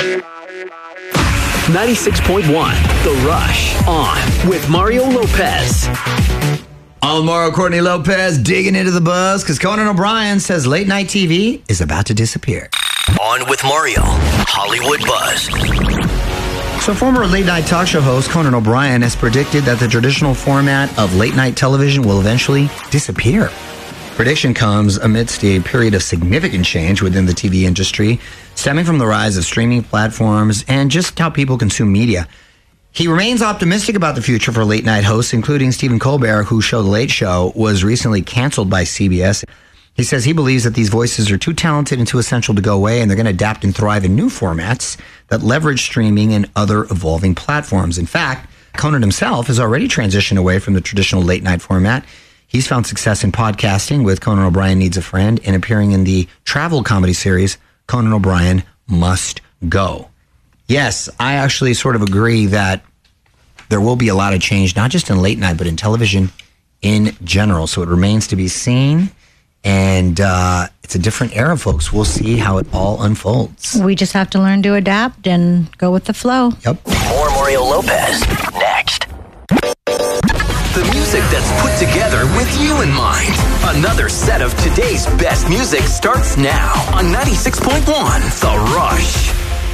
96.1 The Rush on with Mario Lopez. I'm Mario Courtney Lopez digging into the buzz because Conan O'Brien says late night TV is about to disappear. On with Mario, Hollywood Buzz. So former late night talk show host Conan O'Brien has predicted that the traditional format of late night television will eventually disappear. Prediction comes amidst a period of significant change within the TV industry, stemming from the rise of streaming platforms and just how people consume media. He remains optimistic about the future for late night hosts, including Stephen Colbert, whose show The Late Show was recently canceled by CBS. He says he believes that these voices are too talented and too essential to go away, and they're going to adapt and thrive in new formats that leverage streaming and other evolving platforms. In fact, Conan himself has already transitioned away from the traditional late night format. He's found success in podcasting with Conan O'Brien Needs a Friend and appearing in the travel comedy series Conan O'Brien Must Go. Yes, I actually sort of agree that there will be a lot of change, not just in late night, but in television in general. So it remains to be seen. And it's a different era, folks. We'll see how it all unfolds. We just have to learn to adapt and go with the flow. Yep. More Mario Lopez next. The music that's put together with you in mind. Another set of today's best music starts now on 96.1 The Rush.